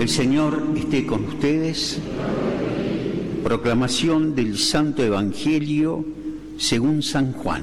El Señor esté con ustedes. Proclamación del Santo Evangelio según San Juan.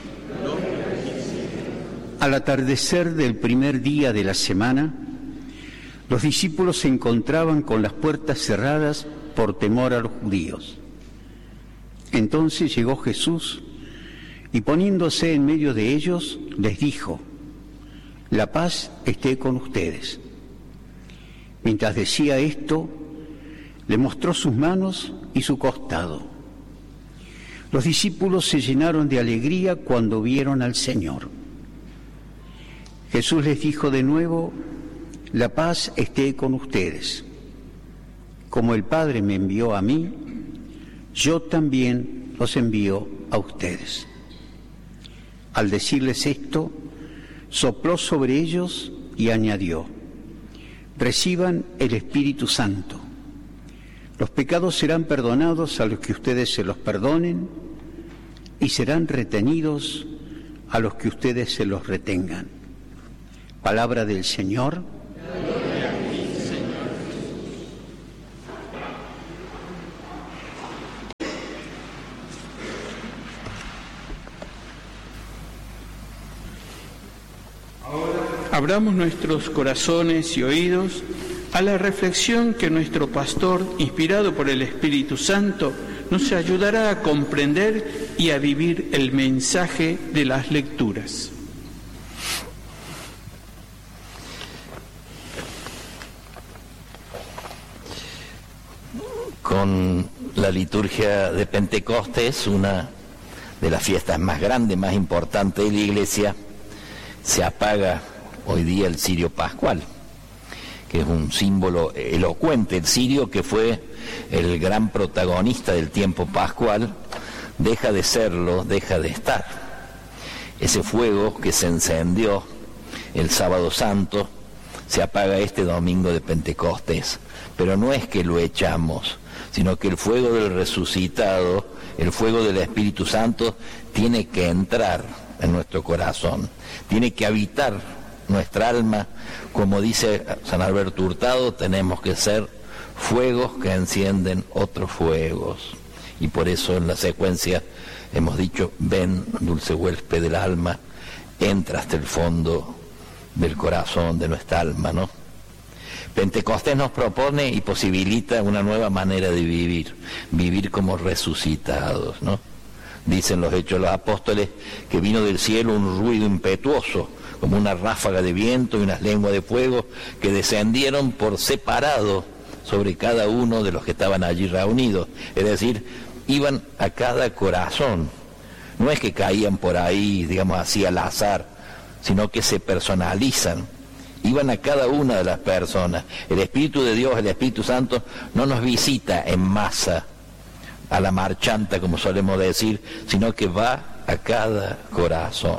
Al atardecer del primer día de la semana, los discípulos se encontraban con las puertas cerradas por temor a los judíos. Entonces llegó Jesús y poniéndose en medio de ellos, les dijo: «La paz esté con ustedes». Mientras decía esto, le mostró sus manos y su costado. Los discípulos se llenaron de alegría cuando vieron al Señor. Jesús les dijo de nuevo: «La paz esté con ustedes. Como el Padre me envió a mí, yo también los envío a ustedes». Al decirles esto, sopló sobre ellos y añadió: «Reciban el Espíritu Santo. Los pecados serán perdonados a los que ustedes se los perdonen y serán retenidos a los que ustedes se los retengan». Palabra del Señor. Gloria a ti, Señor. Abramos nuestros corazones y oídos a la reflexión que nuestro pastor, inspirado por el Espíritu Santo, nos ayudará a comprender y a vivir el mensaje de las lecturas. Con la liturgia de Pentecostés, una de las fiestas más grandes, más importantes de la Iglesia, se apaga hoy día el cirio pascual, que es un símbolo elocuente. El cirio, que fue el gran protagonista del tiempo pascual, deja de serlo, deja de estar. Ese fuego que se encendió el sábado santo se apaga este domingo de Pentecostés, pero no es que lo echamos, sino que el fuego del resucitado, el fuego del Espíritu Santo, tiene que entrar en nuestro corazón, tiene que habitar nuestra alma. Como dice San Alberto Hurtado, tenemos que ser fuegos que encienden otros fuegos. Y por eso en la secuencia hemos dicho: ven, dulce huésped del alma, entra hasta el fondo del corazón de nuestra alma, ¿no? Pentecostés nos propone y posibilita una nueva manera de vivir como resucitados, ¿no? Dicen los Hechos de los Apóstoles que vino del cielo un ruido impetuoso, como una ráfaga de viento y unas lenguas de fuego que descendieron por separado sobre cada uno de los que estaban allí reunidos. Es decir, iban a cada corazón. No es que caían por ahí, digamos así, al azar, sino que se personalizan. Iban a cada una de las personas. El Espíritu de Dios, el Espíritu Santo, no nos visita en masa, a la marchanta, como solemos decir, sino que va a cada corazón.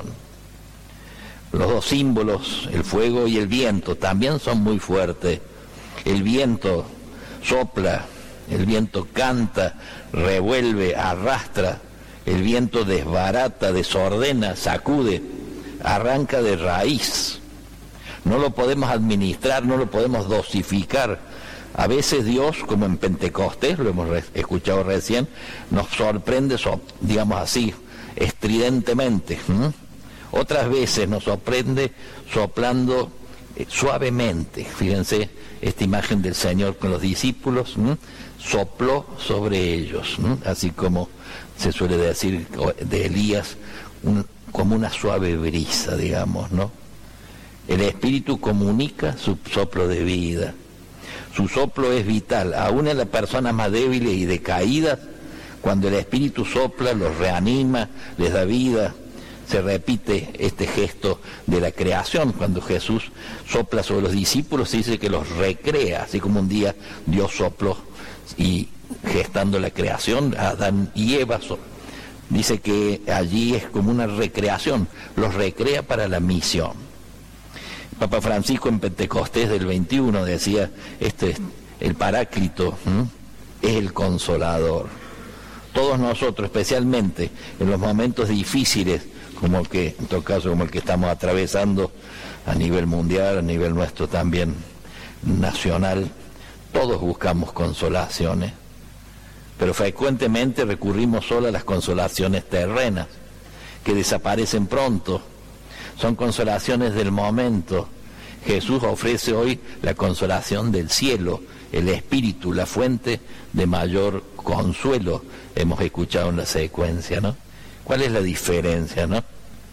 Los dos símbolos, el fuego y el viento, también son muy fuertes. El viento sopla, el viento canta, revuelve, arrastra, el viento desbarata, desordena, sacude, arranca de raíz. No lo podemos administrar, no lo podemos dosificar. A veces Dios, como en Pentecostés, lo hemos escuchado recién, nos sorprende, digamos así, estridentemente. Otras veces nos sorprende soplando suavemente. Fíjense esta imagen del Señor con los discípulos, sopló sobre ellos, así como se suele decir de Elías, como una suave brisa, digamos, ¿no? El Espíritu comunica su soplo de vida. Su soplo es vital, aún en las personas más débiles y decaídas. Cuando el Espíritu sopla, los reanima, les da vida. Se repite este gesto de la creación. Cuando Jesús sopla sobre los discípulos, se dice que los recrea, así como un día Dios sopló y gestando la creación, Adán y Eva, dice que allí es como una recreación, los recrea para la misión. Papa Francisco en Pentecostés del 21 decía, el Paráclito es el Consolador. Todos nosotros, especialmente en los momentos difíciles, como el que, en todo caso, como el que estamos atravesando a nivel mundial, a nivel nuestro también nacional, Todos buscamos consolaciones, pero frecuentemente recurrimos solo a las consolaciones terrenas, que desaparecen pronto. Son consolaciones del momento. Jesús ofrece hoy la consolación del cielo, el Espíritu, la fuente de mayor consuelo. Hemos escuchado en la secuencia, ¿no? ¿Cuál es la diferencia, no?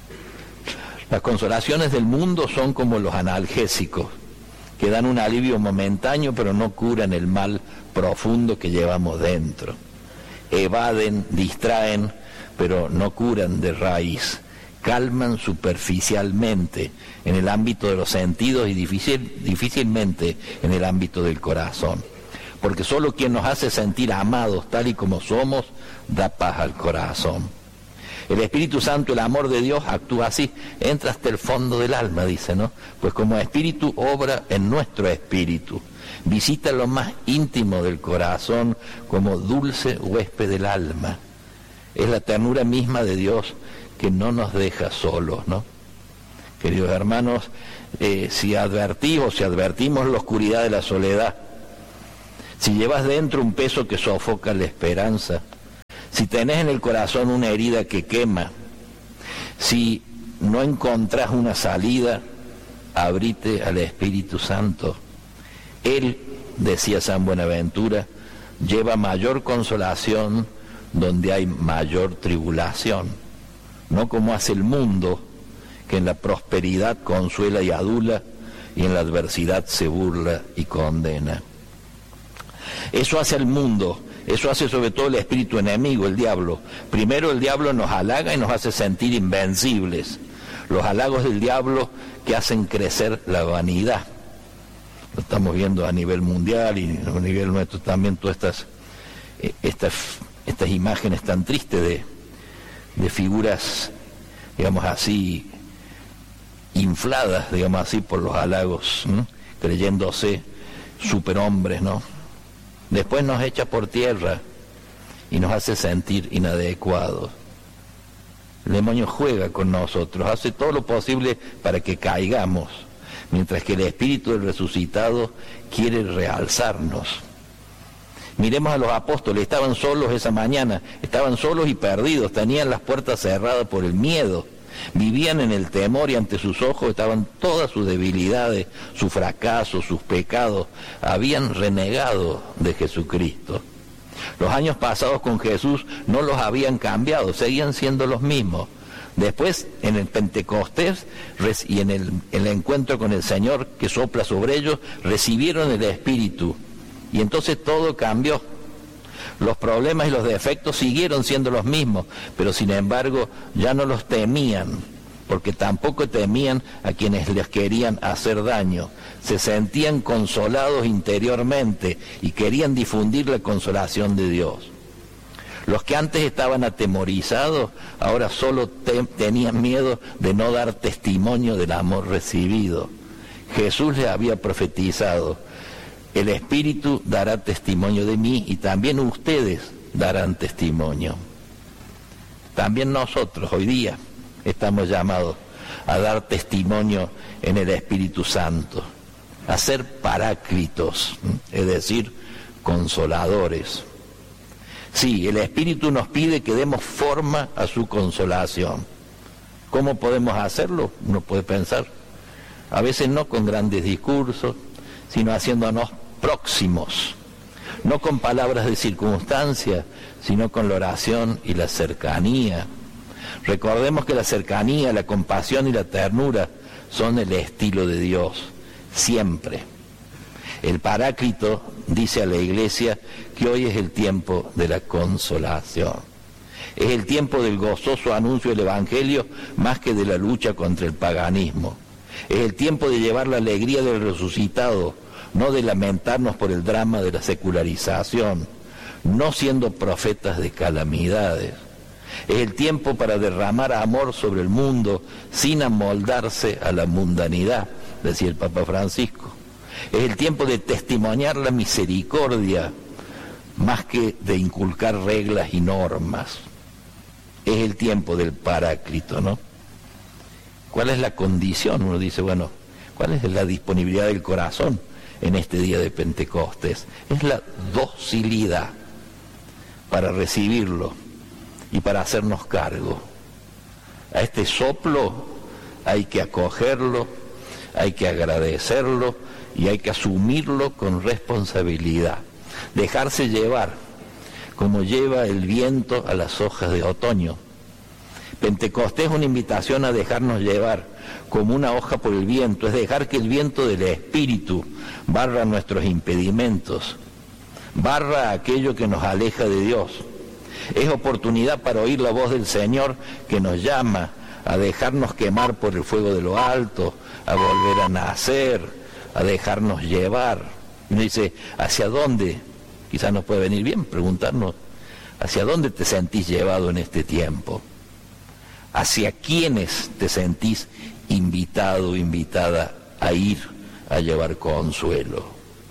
Las consolaciones del mundo son como los analgésicos, que dan un alivio momentáneo, pero no curan el mal profundo que llevamos dentro. Evaden, distraen, pero no curan de raíz. Calman superficialmente en el ámbito de los sentidos y difícilmente en el ámbito del corazón. Porque solo quien nos hace sentir amados tal y como somos, da paz al corazón. El Espíritu Santo, el amor de Dios, actúa así, entra hasta el fondo del alma, dice, ¿no? Pues como Espíritu obra en nuestro espíritu, visita lo más íntimo del corazón como dulce huésped del alma. Es la ternura misma de Dios que no nos deja solos, ¿no? Queridos hermanos, si advertimos la oscuridad de la soledad, si llevas dentro un peso que sofoca la esperanza, si tenés en el corazón una herida que quema, si no encontrás una salida, abrite al Espíritu Santo. Él, decía San Buenaventura, lleva mayor consolación donde hay mayor tribulación. No como hace el mundo, que en la prosperidad consuela y adula, y en la adversidad se burla y condena. Eso hace el mundo, eso hace sobre todo el espíritu enemigo, el diablo. Primero el diablo nos halaga y nos hace sentir invencibles. Los halagos del diablo que hacen crecer la vanidad. Lo estamos viendo a nivel mundial y a nivel nuestro también, todas estas imágenes tan tristes de figuras, digamos así, infladas, digamos así, por los halagos, ¿no? Creyéndose superhombres, ¿no? Después nos echa por tierra y nos hace sentir inadecuados. El demonio juega con nosotros, hace todo lo posible para que caigamos, mientras que el Espíritu del resucitado quiere realzarnos. Miremos a los apóstoles, estaban solos esa mañana, estaban solos y perdidos, tenían las puertas cerradas por el miedo, vivían en el temor y ante sus ojos estaban todas sus debilidades, su fracaso, sus pecados, habían renegado de Jesucristo. Los años pasados con Jesús no los habían cambiado, seguían siendo los mismos. Después, en el Pentecostés y en el encuentro con el Señor que sopla sobre ellos, recibieron el Espíritu. Y entonces todo cambió. Los problemas y los defectos siguieron siendo los mismos, pero sin embargo ya no los temían, porque tampoco temían a quienes les querían hacer daño. Se sentían consolados interiormente y querían difundir la consolación de Dios. Los que antes estaban atemorizados, ahora solo tenían miedo de no dar testimonio del amor recibido. Jesús les había profetizado: el Espíritu dará testimonio de mí y también ustedes darán testimonio. También nosotros hoy día estamos llamados a dar testimonio en el Espíritu Santo, a ser paráclitos, es decir, consoladores. Sí, el Espíritu nos pide que demos forma a su consolación. ¿Cómo podemos hacerlo? Uno puede pensar, a veces no con grandes discursos, sino haciéndonos próximos, no con palabras de circunstancia, sino con la oración y la cercanía. Recordemos que la cercanía, la compasión y la ternura son el estilo de Dios, siempre. El Paráclito dice a la Iglesia que hoy es el tiempo de la consolación. Es el tiempo del gozoso anuncio del Evangelio más que de la lucha contra el paganismo. Es el tiempo de llevar la alegría del resucitado, no de lamentarnos por el drama de la secularización, no siendo profetas de calamidades. Es el tiempo para derramar amor sobre el mundo sin amoldarse a la mundanidad, decía el Papa Francisco. Es el tiempo de testimoniar la misericordia más que de inculcar reglas y normas. Es el tiempo del Paráclito, ¿no? ¿Cuál es la condición? Uno dice, bueno, ¿cuál es la disponibilidad del corazón? en este día de Pentecostés. Es la docilidad para recibirlo y para hacernos cargo. A este soplo hay que acogerlo, hay que agradecerlo y hay que asumirlo con responsabilidad. Dejarse llevar, como lleva el viento a las hojas de otoño. Pentecostés es una invitación a dejarnos llevar como una hoja por el viento, es dejar que el viento del Espíritu barra nuestros impedimentos, barra aquello que nos aleja de Dios. Es oportunidad para oír la voz del Señor que nos llama a dejarnos quemar por el fuego de lo alto, a volver a nacer, a dejarnos llevar. Y uno dice, ¿hacia dónde? Quizás nos puede venir bien preguntarnos, ¿hacia dónde te sentís llevado en este tiempo? ¿Hacia quiénes te sentís invitado o invitada a ir a llevar consuelo?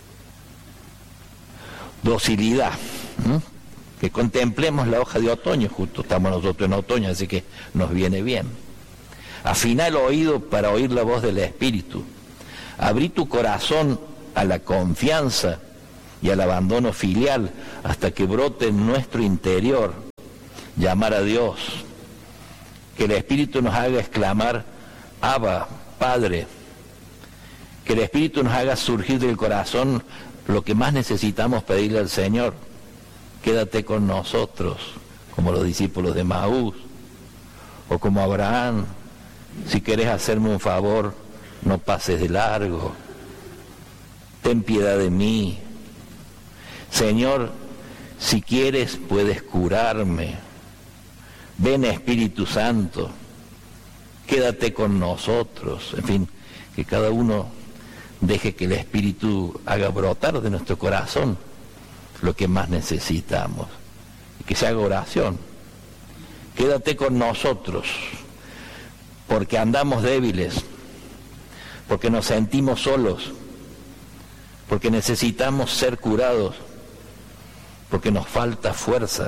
Docilidad, que contemplemos la hoja de otoño, justo estamos nosotros en otoño, así que nos viene bien. Afina el oído para oír la voz del Espíritu. Abrí tu corazón a la confianza y al abandono filial hasta que brote en nuestro interior llamar a Dios. Que el Espíritu nos haga exclamar, Abba, Padre. Que el Espíritu nos haga surgir del corazón lo que más necesitamos pedirle al Señor. Quédate con nosotros, como los discípulos de Maús, o como Abraham. Si querés hacerme un favor, no pases de largo. Ten piedad de mí. Señor, si quieres, puedes curarme. Ven, Espíritu Santo, quédate con nosotros. En fin, que cada uno deje que el Espíritu haga brotar de nuestro corazón lo que más necesitamos. Y que se haga oración. Quédate con nosotros, porque andamos débiles, porque nos sentimos solos, porque necesitamos ser curados, porque nos falta fuerza.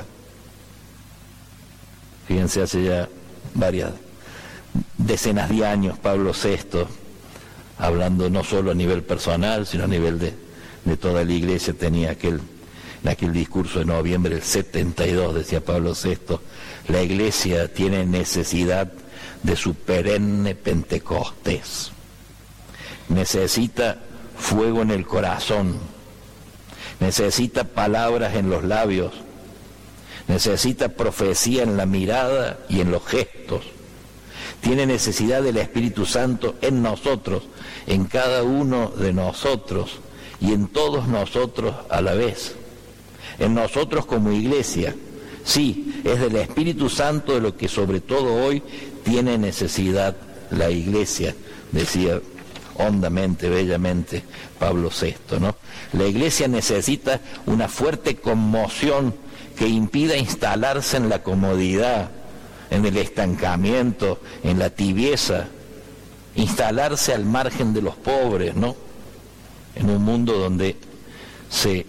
Fíjense, hace ya varias decenas de años Pablo VI, hablando no solo a nivel personal, sino a nivel de toda la Iglesia, tenía en aquel discurso de noviembre del 72, decía Pablo VI, la Iglesia tiene necesidad de su perenne Pentecostés. Necesita fuego en el corazón, necesita palabras en los labios, necesita profecía en la mirada y en los gestos. Tiene necesidad del Espíritu Santo en nosotros, en cada uno de nosotros y en todos nosotros a la vez. En nosotros como iglesia, sí, es del Espíritu Santo de lo que sobre todo hoy tiene necesidad la iglesia, decía hondamente, bellamente Pablo VI, ¿no? La iglesia necesita una fuerte conmoción que impida instalarse en la comodidad, en el estancamiento, en la tibieza, instalarse al margen de los pobres, ¿no? En un mundo donde se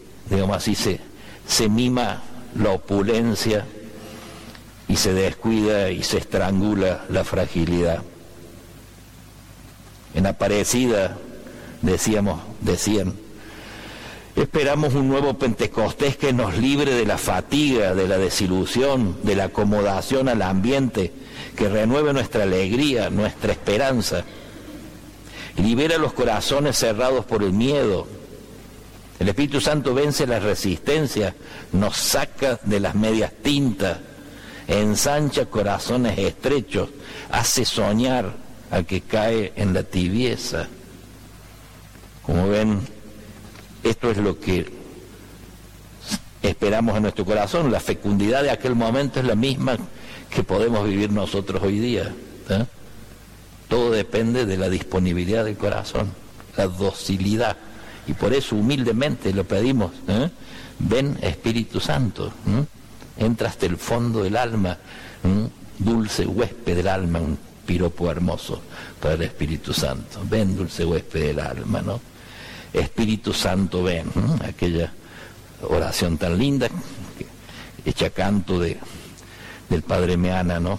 mima la opulencia y se descuida y se estrangula la fragilidad. En Aparecida decían, esperamos un nuevo Pentecostés que nos libre de la fatiga, de la desilusión, de la acomodación al ambiente, que renueve nuestra alegría, nuestra esperanza. Libera los corazones cerrados por el miedo. El Espíritu Santo vence la resistencia, nos saca de las medias tintas, ensancha corazones estrechos, hace soñar al que cae en la tibieza. Como ven, esto es lo que esperamos en nuestro corazón. La fecundidad de aquel momento es la misma que podemos vivir nosotros hoy día, ¿eh? Todo depende de la disponibilidad del corazón, la docilidad. Y por eso humildemente lo pedimos, ¿eh? Ven, Espíritu Santo, entra hasta el fondo del alma, dulce huésped del alma, un piropo hermoso para el Espíritu Santo. Ven, dulce huésped del alma, ¿no? Espíritu Santo, ven, aquella oración tan linda, hecha canto del Padre Meana, ¿no?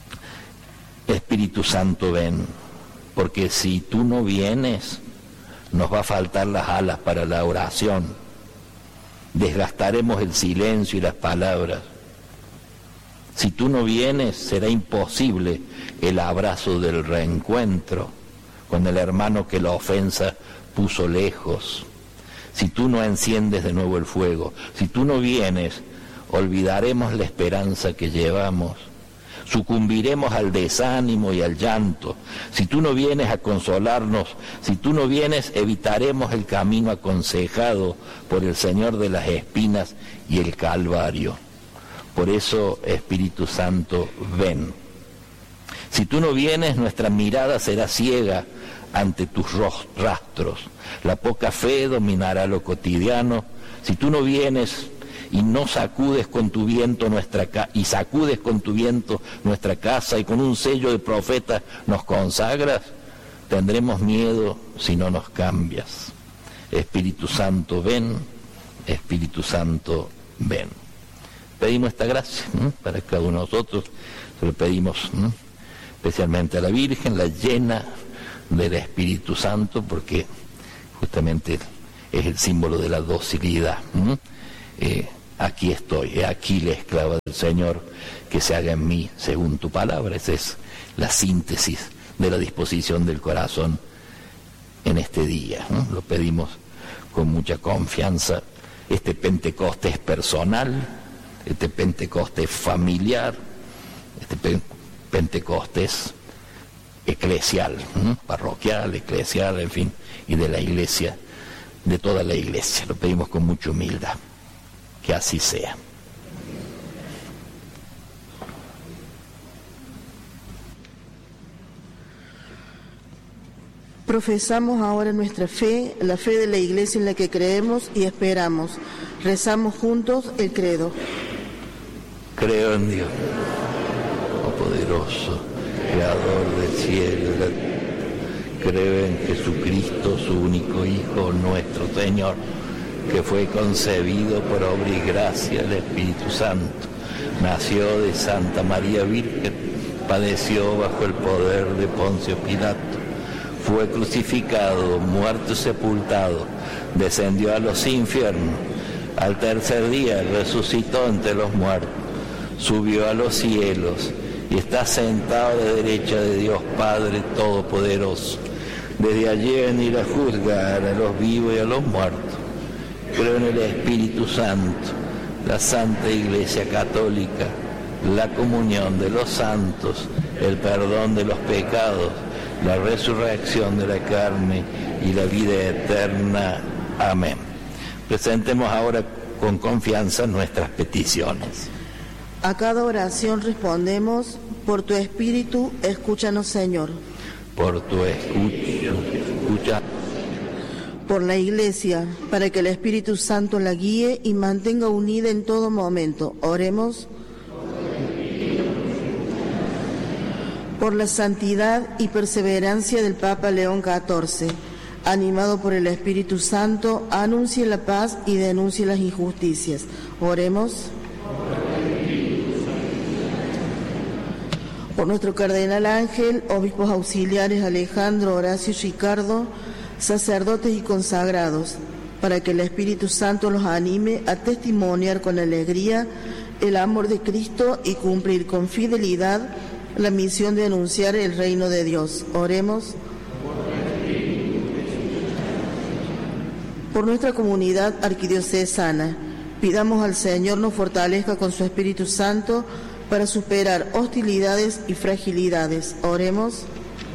Espíritu Santo, ven, porque si tú no vienes, nos va a faltar las alas para la oración, desgastaremos el silencio y las palabras. Si tú no vienes, será imposible el abrazo del reencuentro con el hermano que la ofensa puso lejos. Si tú no enciendes de nuevo el fuego, si tú no vienes, olvidaremos la esperanza que llevamos, sucumbiremos al desánimo y al llanto. Si tú no vienes a consolarnos, si tú no vienes, evitaremos el camino aconsejado por el Señor de las espinas y el Calvario. Por eso, Espíritu Santo, ven. Si tú no vienes, nuestra mirada será ciega ante tus rastros. La poca fe dominará lo cotidiano. Si tú no vienes y no sacudes con tu viento nuestra casa y con un sello de profeta nos consagras, tendremos miedo si no nos cambias. Espíritu Santo, ven. Espíritu Santo, ven. Pedimos esta gracia para cada uno de nosotros, se lo pedimos especialmente a la Virgen, la llena del Espíritu Santo, porque justamente es el símbolo de la docilidad. Aquí estoy, aquí la esclava del Señor, que se haga en mí según tu palabra. Esa es la síntesis de la disposición del corazón en este día. Lo pedimos con mucha confianza. Este Pentecostés personal, este Pentecostés familiar, este Pentecostés eclesial, parroquial, eclesial, en fin, y de la Iglesia, de toda la Iglesia. Lo pedimos con mucha humildad. Que así sea. Profesamos ahora nuestra fe, la fe de la Iglesia en la que creemos y esperamos. Rezamos juntos el credo. Creo en Dios, oh poderoso, creador del cielo y la tierra. Creo en Jesucristo, su único Hijo, nuestro Señor, que fue concebido por obra y gracia del Espíritu Santo. Nació de Santa María Virgen, padeció bajo el poder de Poncio Pilato, fue crucificado, muerto y sepultado, descendió a los infiernos, al tercer día resucitó entre los muertos, subió a los cielos y está sentado a la derecha de Dios Padre Todopoderoso. Desde allí venirá a juzgar a los vivos y a los muertos. Creo en el Espíritu Santo, la Santa Iglesia Católica, la comunión de los santos, el perdón de los pecados, la resurrección de la carne y la vida eterna. Amén. Presentemos ahora con confianza nuestras peticiones. A cada oración respondemos: por tu Espíritu, escúchanos, Señor. Por tu escucha. Por la Iglesia, para que el Espíritu Santo la guíe y mantenga unida en todo momento. Oremos. Por la santidad y perseverancia del Papa León XIV, animado por el Espíritu Santo, anuncie la paz y denuncie las injusticias. Oremos. Por nuestro Cardenal Ángel, obispos auxiliares Alejandro, Horacio y Ricardo, sacerdotes y consagrados, para que el Espíritu Santo los anime a testimoniar con alegría el amor de Cristo y cumplir con fidelidad la misión de anunciar el reino de Dios. Oremos. Por nuestra comunidad arquidiocesana, pidamos al Señor nos fortalezca con su Espíritu Santo para superar hostilidades y fragilidades. Oremos.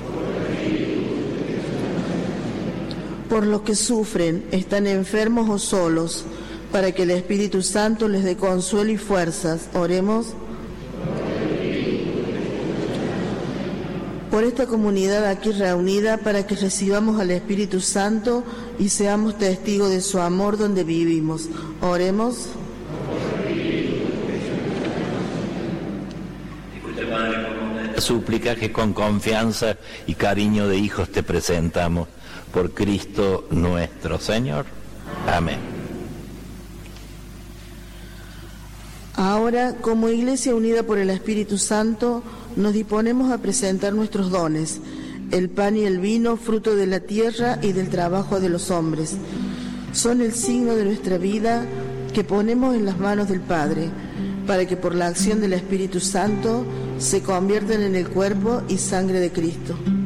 Por los que sufren, están enfermos o solos, para que el Espíritu Santo les dé consuelo y fuerzas. Oremos. Por esta comunidad aquí reunida, para que recibamos al Espíritu Santo y seamos testigos de su amor donde vivimos. Oremos. Súplica que con confianza y cariño de hijos te presentamos. Por Cristo nuestro Señor. Amén. Ahora, como Iglesia unida por el Espíritu Santo, nos disponemos a presentar nuestros dones. el pan y el vino, fruto de la tierra y del trabajo de los hombres. Son el signo de nuestra vida que ponemos en las manos del Padre, para que por la acción del Espíritu Santo se conviertan en el cuerpo y sangre de Cristo.